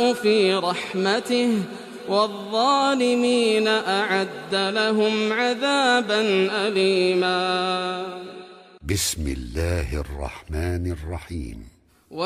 في رحمته والظالمين أعد لهم عذابا أليما. بسم الله الرحمن الرحيم.